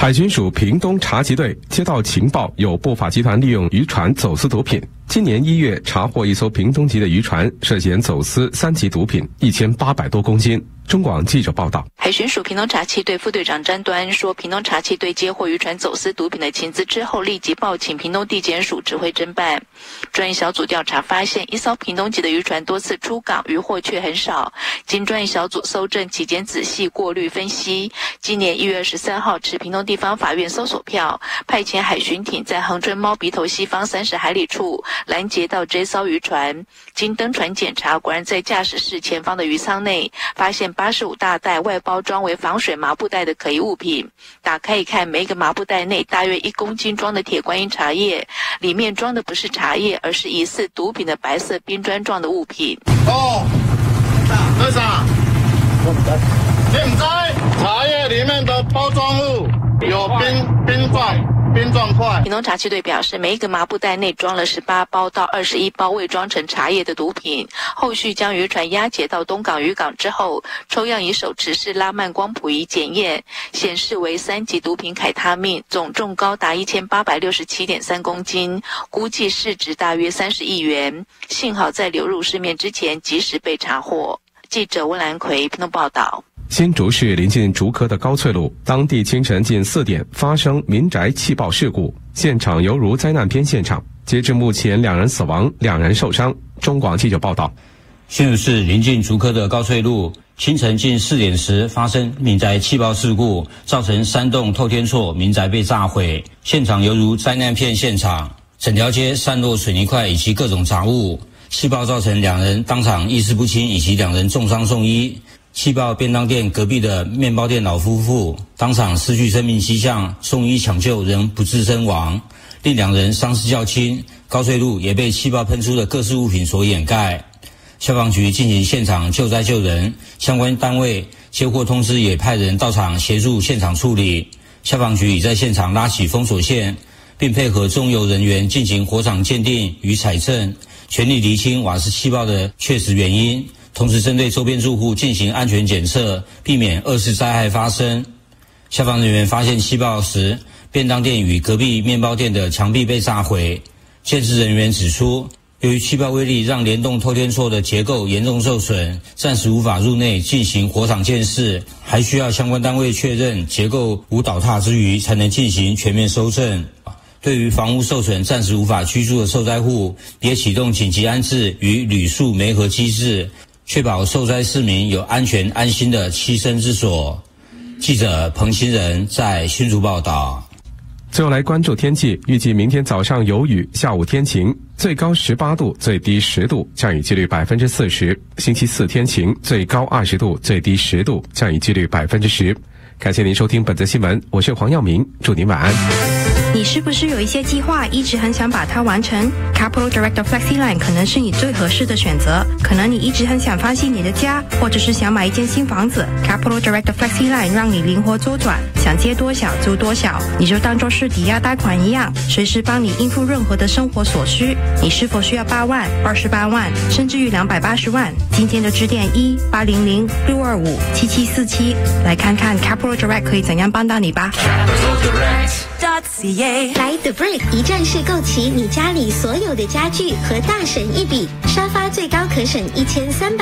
海巡署屏东查缉队接到情报，有不法集团利用渔船走私毒品。今年1月查获一艘屏东籍的渔船，涉嫌走私3级毒品1800多公斤。中广记者报道， 海巡署屏东查缉队副队长詹端说，屏东查缉队接获渔船走私毒品的情资之后，立即报请屏东地检署指挥侦办。专业小组调查发现，一艘屏东籍的渔船多次出港，渔获却很少。经专业小组搜证期间仔细过滤分析，今年1月23号持屏东地方法院搜索票，派遣海巡艇在恒春猫鼻头西方30海里处拦截到这艘渔船。经登船检查，果然在驾驶室前方的鱼舱内发现85大袋外包装为防水麻布袋的可疑物品。打开一看，每一个麻布袋内大约1公斤装的铁观音茶叶，里面装的不是茶叶，而是疑似毒品的白色冰砖状的物品。 这是啥？我不知道。你不知道？茶叶里面的包装物有冰状块。 屏东查缉队表示，每一个麻布袋内装了18包到21包伪装成茶叶的毒品。后续将渔船押解到东港渔港之后，抽样以手持式拉曼光谱仪检验，显示为3级毒品凯他命，总重高达1867.3公斤，估计市值大约30亿元。幸好在流入市面之前及时被查获。记者温兰奎屏东报道。 新竹市临近竹科的高翠路，当地清晨近4点发生民宅气爆事故，现场犹如灾难片现场。截至目前，2人死亡，2人受伤。中广记者报道， 新竹市临近竹科的高翠路，清晨近4点时发生民宅气爆事故，造成3栋透天厝民宅被炸毁，现场犹如灾难片现场，整条街散落水泥块以及各种杂物。气爆造成2人当场意识不清，以及2人重伤送医。气爆便当店隔壁的面包店老夫妇当场失去生命迹象，送医抢救仍不治身亡，另2人伤势较轻。高翠路也被气爆喷出的各式物品所掩盖。消防局进行现场救灾救人，相关单位接获通知也派人到场协助现场处理。消防局已在现场拉起封锁线，并配合中油人员进行火场鉴定与采证，全力厘清瓦斯气爆的确实原因，同时针对周边住户进行安全检测，避免2次灾害发生。消防人员发现气爆时，便当店与隔壁面包店的墙壁被炸毁。建制人员指出，由于气爆威力让联动透天厝的结构严重受损，暂时无法入内进行火场监视，还需要相关单位确认结构无倒塌之余，才能进行全面搜证。对于房屋受损暂时无法居住的受灾户，也启动紧急安置与旅宿媒合机制，确保受灾市民有安全安心的栖身之所。记者彭清仁在新竹报道。 最后来关注天气，预计明天早上有雨，下午天晴，最高18度，最低10度，降雨几率40%。星期4天晴，最高20度，最低10度，降雨几率10%。感谢您收听本则新闻，我是黄耀明，祝您晚安。 你是不是有一些计划一直很想把它完成？ Capital Direct FlexiLine 可能是你最合适的选择。可能你一直很想翻新你的家，或者是想买一间新房子。 Capital Direct FlexiLine 让你灵活周转，想借多少租多少，你就当作是抵押贷款一样，随时帮你应付任何的生活所需。你是否需要8万、28万，甚至于280万？今天的致电1-800-625-7747，来看看 Capital Direct 可以怎样帮到你吧。 来 The Brick 一站式购齐你家里所有的家具，和大省一笔，沙发最高可省1300